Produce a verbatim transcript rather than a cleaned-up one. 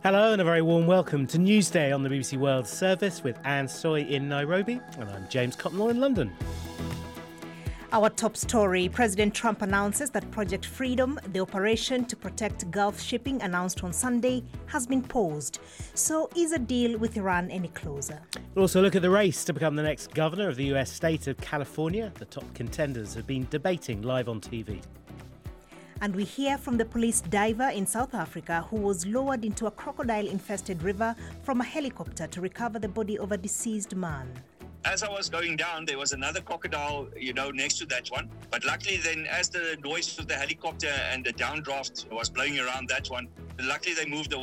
Hello and a very warm welcome to Newsday on the B B C World Service with Anne Soy in Nairobi, and I'm James Cottenwell in London. Our top story, President Trump announces that Project Freedom, the operation to protect Gulf shipping announced on Sunday, has been paused. So is a deal with Iran any closer? We'll also look at the race to become the next governor of the U S state of California. The top contenders have been debating live on T V. And we hear from the police diver in South Africa who was lowered into a crocodile-infested river from a helicopter to recover the body of a deceased man. As I was going down, there was another crocodile, you know, next to that one. But luckily then, as the noise of the helicopter and the downdraft was blowing around that one, luckily they moved away.